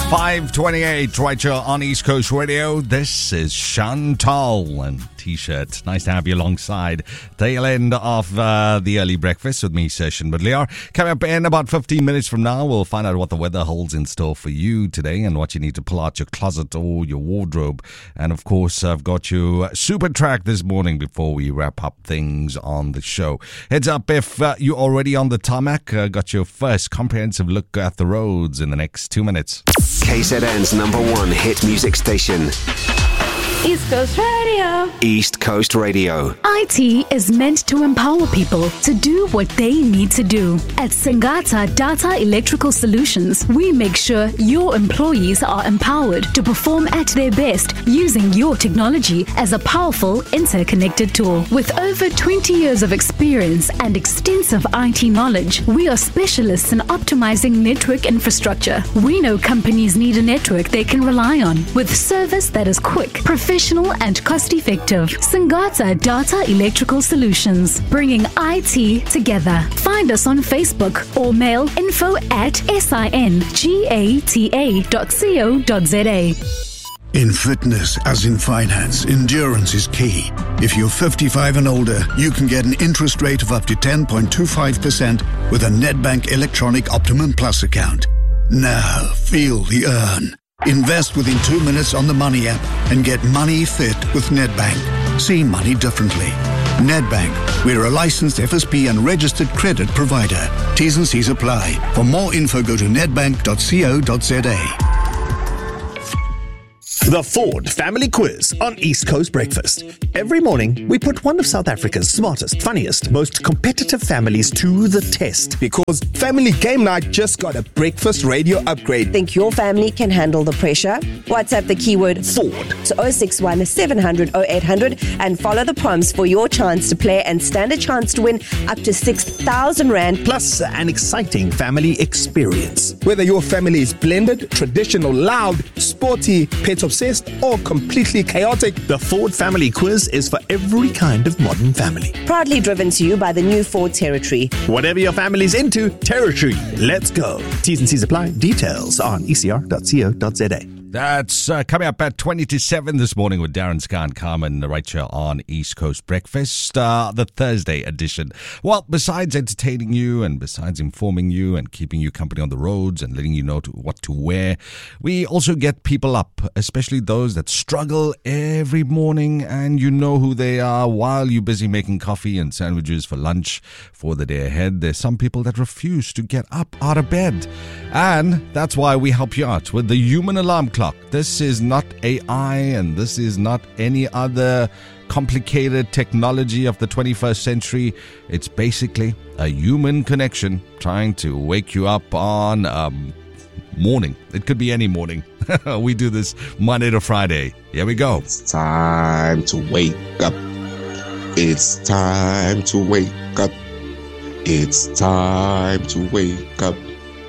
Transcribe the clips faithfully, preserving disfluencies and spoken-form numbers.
five twenty-eight right here on East Coast Radio. This is Chantal and T-shirt. Nice to have you alongside. Tail end of uh, the early breakfast with me, Session Badliar. Coming up in about fifteen minutes from now, we'll find out what the weather holds in store for you today and what you need to pull out your closet or your wardrobe. And of course, I've got you super track this morning before we wrap up things on the show. Heads up if uh, you're already on the tarmac. Uh, got your first comprehensive look at the roads in the next two minutes. K Z N's number one hit music station. East Coast Radio. East Coast Radio. I T is meant to empower people to do what they need to do. At Singata Data Electrical Solutions, we make sure your employees are empowered to perform at their best using your technology as a powerful, interconnected tool. With over twenty years of experience and extensive I T knowledge, we are specialists in optimizing network infrastructure. We know companies need a network they can rely on with service that is quick, professional, professional and cost-effective. Singata Data Electrical Solutions, bringing I T together. Find us on Facebook or mail info at singata dot co dot za. In fitness, as in finance, endurance is key. If you're fifty-five and older, you can get an interest rate of up to ten point two five percent with a Nedbank Electronic Optimum Plus account. Now, feel the earn. Invest within two minutes on the Money app and get money fit with Nedbank. See money differently. Nedbank, we're a licensed F S P and registered credit provider. T's and C's apply. For more info, go to nedbank dot co dot za. The Ford Family Quiz on East Coast Breakfast. Every morning, we put one of South Africa's smartest, funniest, most competitive families to the test. Because Family Game Night just got a breakfast radio upgrade. Think your family can handle the pressure? WhatsApp the keyword Ford to oh six one, seven hundred, oh eight hundred and follow the prompts for your chance to play and stand a chance to win up to six thousand rand. Plus, an exciting family experience. Whether your family is blended, traditional, loud, sporty, pet obsessed, or completely chaotic, the Ford Family Quiz is for every kind of modern family. Proudly driven to you by the new Ford Territory. Whatever your family's into, Territory. Let's go. T's and C's apply. Details on e c r dot co dot za. That's uh, coming up at twenty to seven this morning with Darren, Sky and Carmen right here on East Coast Breakfast, uh, the Thursday edition. Well, besides entertaining you and besides informing you and keeping you company on the roads and letting you know to, what to wear, we also get people up, especially those that struggle every morning and you know who they are while you're busy making coffee and sandwiches for lunch for the day ahead. There's some people that refuse to get up out of bed. And that's why we help you out with the human alarm clock. This is not A I and this is not any other complicated technology of the twenty-first century. It's basically a human connection trying to wake you up on um, morning. It could be any morning. We do this Monday to Friday. Here we go. It's time to wake up. It's time to wake up. It's time to wake up.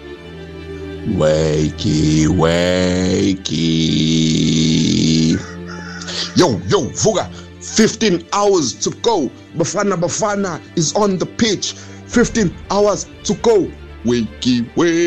Wakey, wakey. Yo, yo, Vuga, fifteen hours to go. Bafana Bafana is on the pitch. fifteen hours to go. Wakey,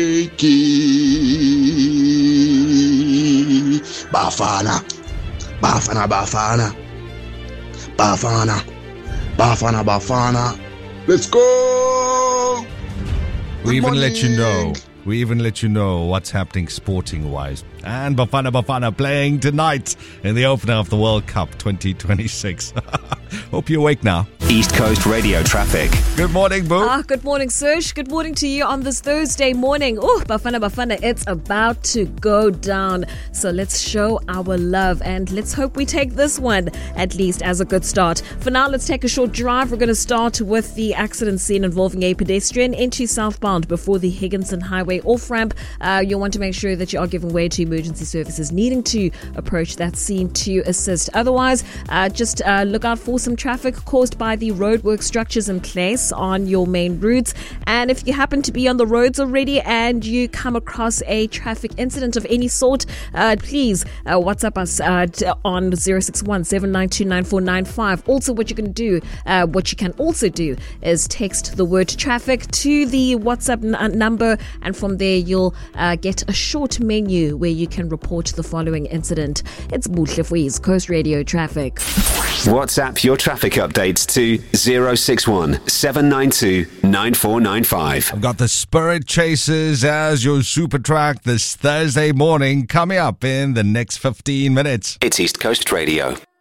wakey. Bafana, Bafana, Bafana. Bafana, Bafana, Bafana. Let's go. We Good even morning. let you know. We even let you know what's happening sporting-wise. And Bafana Bafana playing tonight in the opener of the World Cup twenty twenty-six. Hope you're awake now. East Coast Radio traffic. Good morning, Boo. Ah, good morning, Serge. Good morning to you on this Thursday morning. Oh, Bafana Bafana, it's about to go down. So let's show our love and let's hope we take this one at least as a good start. For now, let's take a short drive. We're going to start with the accident scene involving a pedestrian into southbound before the Higginson Highway off-ramp. Uh, you'll want to make sure that you are giving way to emergency services needing to approach that scene to assist. Otherwise, uh, just uh, look out for some traffic caused by by the roadwork structures in place on your main routes. And if you happen to be on the roads already and you come across a traffic incident of any sort, uh, please uh, WhatsApp us uh, on zero six one, seven nine two, nine four nine five. Also, what you can do, uh, what you can also do is text the word traffic to the WhatsApp n- number, and from there you'll uh, get a short menu where you can report the following incident. It's Buhle for East Coast Radio Traffic. WhatsApp your traffic updates to zero six one, seven nine two, nine four nine five. I've got the Spirit Chasers as your super track this Thursday morning coming up in the next fifteen minutes. It's East Coast Radio.